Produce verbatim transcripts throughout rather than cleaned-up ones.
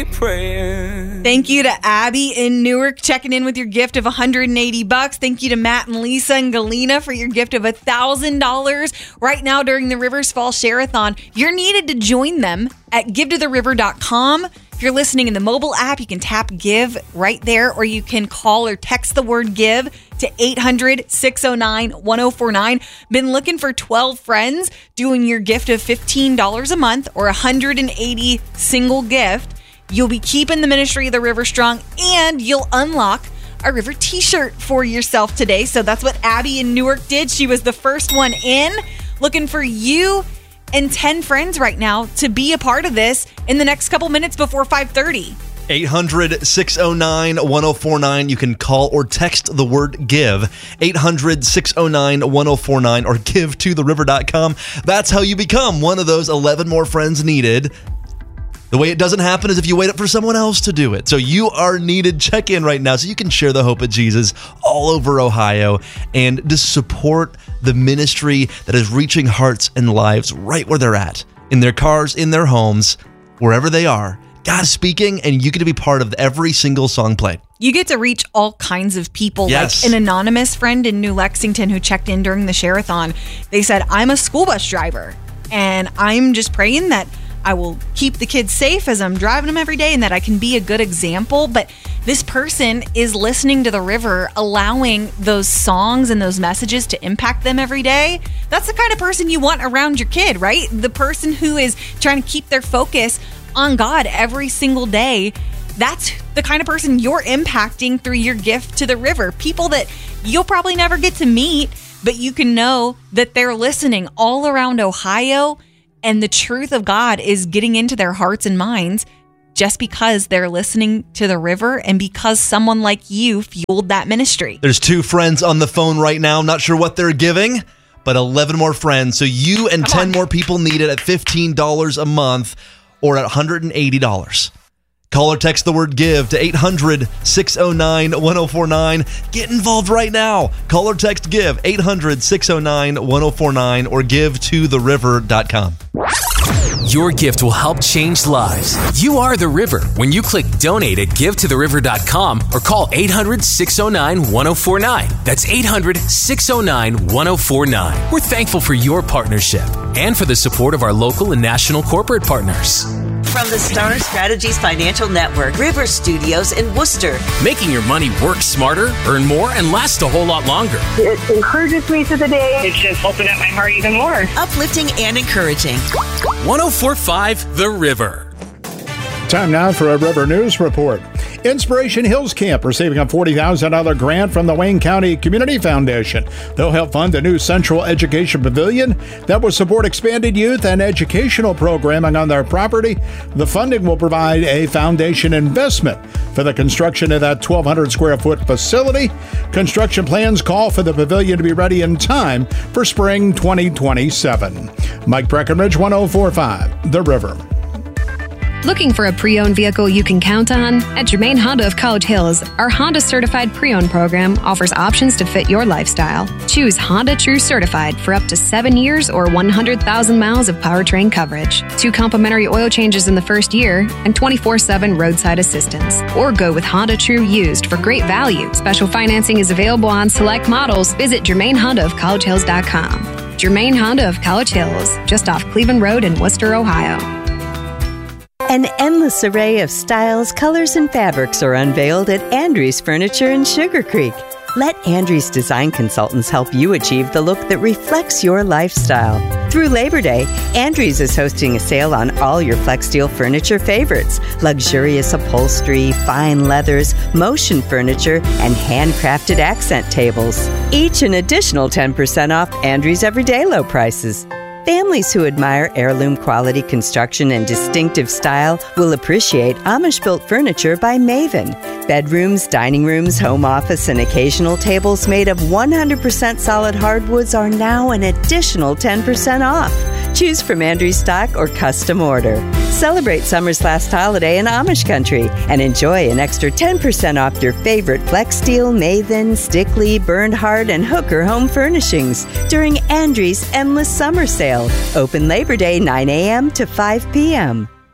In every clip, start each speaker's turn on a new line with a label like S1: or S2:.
S1: praying.
S2: Thank you to Abby in Newark checking in with your gift of one hundred eighty bucks. Thank you to Matt and Lisa and Galena for your gift of one thousand dollars. Right now during the Rivers Fall Share-a-thon, you're needed to join them at give to the river dot com. If you're listening in the mobile app, you can tap give right there, or you can call or text the word give to eight hundred, six oh nine, one oh four nine. Been looking for twelve friends doing your gift of fifteen dollars a month or one hundred eighty single gift. You'll be keeping the ministry of the River strong, and you'll unlock a River t-shirt for yourself today. So that's what Abby in Newark did. She was the first one in. Looking for you and ten friends right now to be a part of this in the next couple minutes before five thirty.
S3: eight hundred, six oh nine, one oh four nine. You can call or text the word give. eight hundred, six oh nine, one oh four nine or give to the river dot com. That's how you become one of those eleven more friends needed. The way it doesn't happen is if you wait up for someone else to do it. So you are needed. Check in right now so you can share the hope of Jesus all over Ohio and just support the ministry that is reaching hearts and lives right where they're at, in their cars, in their homes, wherever they are. God's speaking, and you get to be part of every single song played.
S2: You get to reach all kinds of people.
S3: Yes.
S2: Like an anonymous friend in New Lexington who checked in during the Share-a-thon. They said, I'm a school bus driver, and I'm just praying that I will keep the kids safe as I'm driving them every day and that I can be a good example. But this person is listening to the river, allowing those songs and those messages to impact them every day. That's the kind of person you want around your kid, right? The person who is trying to keep their focus on God every single day. That's the kind of person you're impacting through your gift to the river. People that you'll probably never get to meet, but you can know that they're listening all around Ohio, and the truth of God is getting into their hearts and minds just because they're listening to the river and because someone like you fueled that ministry.
S3: There's two friends on the phone right now. I'm not sure what they're giving, but eleven more friends. So you and
S2: Come
S3: ten
S2: on.
S3: more people need it at fifteen dollars a month or at one hundred eighty dollars. Call or text the word give to eight hundred, six oh nine, one oh four nine. Get involved right now. Call or text give eight hundred, six oh nine, one oh four nine or give to the river dot com.
S4: Your gift will help change lives. You are the river when you click donate at give to the river dot com or call eight hundred, six oh nine, one oh four nine. That's eight hundred, six oh nine, one oh four nine. We're thankful for your partnership and for the support of our local and national corporate partners.
S5: From the Star Strategies Financial Network, River Studios in Worcester.
S4: Making your money work smarter, earn more, and last a whole lot longer.
S6: It encourages me to the day.
S7: It's just opened up my heart even more.
S5: Uplifting and encouraging.
S4: one oh four point five The River.
S8: Time now for a River News Report. Inspiration Hills Camp receiving a forty thousand dollars grant from the Wayne County Community Foundation. They'll help fund the new Central Education Pavilion that will support expanded youth and educational programming on their property. The funding will provide a foundation investment for the construction of that twelve hundred square foot facility. Construction plans call for the pavilion to be ready in time for spring twenty twenty-seven. Mike Breckenridge, one oh four point five The River.
S9: Looking for a pre-owned vehicle you can count on? At Germain Honda of College Hills, our Honda Certified Pre-Owned program offers options to fit your lifestyle. Choose Honda True Certified for up to seven years or one hundred thousand miles of powertrain coverage, two complimentary oil changes in the first year, and twenty-four seven roadside assistance. Or go with Honda True Used for great value. Special financing is available on select models. Visit Germain Honda of College Hills dot com. Germain Honda of College Hills, just off Cleveland Road in Worcester, Ohio.
S10: An endless array of styles, colors, and fabrics are unveiled at Andrews Furniture in Sugar Creek. Let Andrews Design Consultants help you achieve the look that reflects your lifestyle. Through Labor Day, Andrews is hosting a sale on all your FlexSteel furniture favorites, luxurious upholstery, fine leathers, motion furniture, and handcrafted accent tables. Each an additional ten percent off Andrews' everyday low prices. Families who admire heirloom quality construction and distinctive style will appreciate Amish-built furniture by Maven. Bedrooms, dining rooms, home office, and occasional tables made of one hundred percent solid hardwoods are now an additional ten percent off. Choose from Andrews stock or custom order. Celebrate summer's last holiday in Amish country and enjoy an extra ten percent off your favorite FlexSteel, Maven, Stickley, Bernhardt, and Hooker home furnishings during Andrews' Endless Summer Sale. Open Labor Day nine a.m. to five p.m.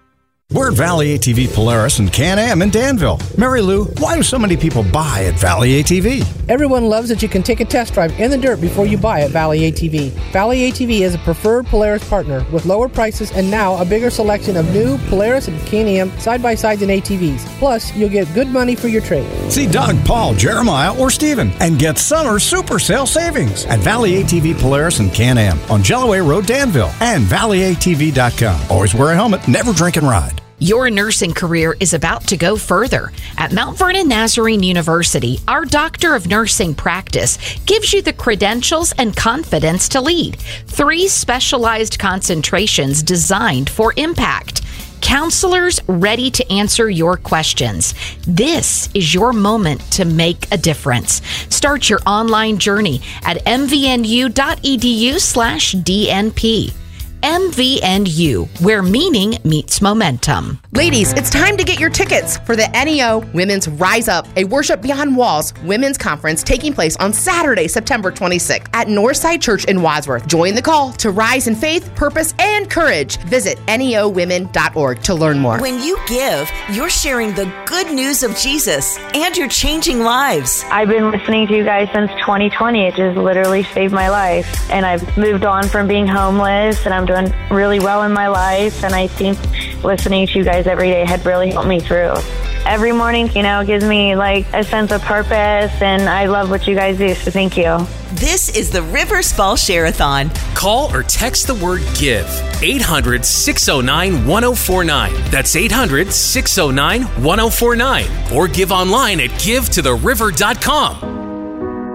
S1: We're at Valley A T V Polaris and Can-Am in Danville. Mary Lou, why do so many people buy at Valley A T V?
S11: Everyone loves that you can take a test drive in the dirt before you buy at Valley A T V. Valley A T V is a preferred Polaris partner with lower prices and now a bigger selection of new Polaris and Can-Am side-by-sides and A T Vs. Plus, you'll get good money for your trade.
S1: See Doug, Paul, Jeremiah, or Steven and get summer super sale savings at Valley A T V Polaris and Can-Am on Jellaway Road, Danville, and valley a t v dot com. Always wear a helmet, never drink and ride.
S12: Your nursing career is about to go further. At Mount Vernon Nazarene University, our Doctor of Nursing practice gives you the credentials and confidence to lead. Three specialized concentrations designed for impact. Counselors ready to answer your questions. This is your moment to make a difference. Start your online journey at m v n u dot e d u slash d n p. M V N U, where meaning meets momentum.
S13: Ladies, it's time to get your tickets for the N E O Women's Rise Up, a Worship Beyond Walls women's conference taking place on Saturday, September twenty-sixth at Northside Church in Wadsworth. Join the call to rise in faith, purpose, and courage. Visit N E O women dot org to learn more.
S5: When you give, you're sharing the good news of Jesus and you're changing lives.
S6: I've been listening to you guys since twenty twenty. It just literally saved my life. And I've moved on from being homeless, and I'm doing really well in my life. And I think listening to you guys every day had really helped me through. Every morning, you know, gives me like a sense of purpose, and I love what you guys do, so thank you.
S5: This is the Rivers Fall Share-a-thon.
S4: Call or text the word GIVE. eight hundred, six oh nine, one oh four nine. That's eight hundred, six oh nine, one oh four nine. Or give online at give to the river dot com.